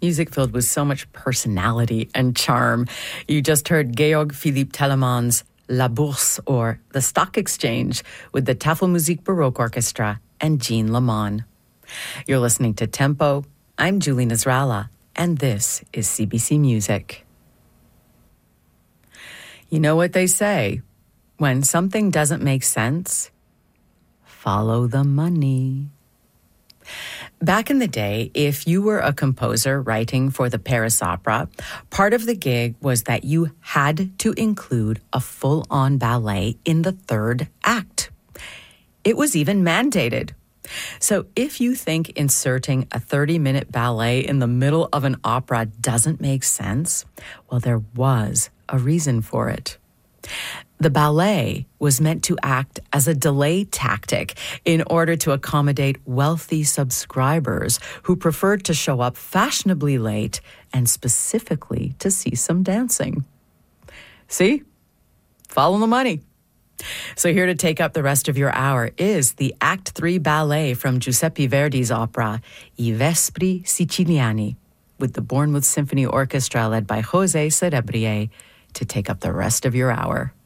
Music filled with so much personality and charm. You just heard Georg Philipp Telemann's La Bourse, or The Stock Exchange, with the Tafelmusik Baroque Orchestra and Jean Lamont. You're listening to Tempo. I'm Julie Nasrallah, and this is CBC Music. You know what they say, when something doesn't make sense, follow the money. Back in the day, if you were a composer writing for the Paris Opera, part of the gig was that you had to include a full-on ballet in the third act. It was even mandated. So if you think inserting a 30-minute ballet in the middle of an opera doesn't make sense, well, there was a reason for it. The ballet was meant to act as a delay tactic in order to accommodate wealthy subscribers who preferred to show up fashionably late and specifically to see some dancing. See? Follow the money. So here to take up the rest of your hour is the Act 3 ballet from Giuseppe Verdi's opera, I Vespri Siciliani, with the Bournemouth Symphony Orchestra led by José Cerebrier to take up the rest of your hour.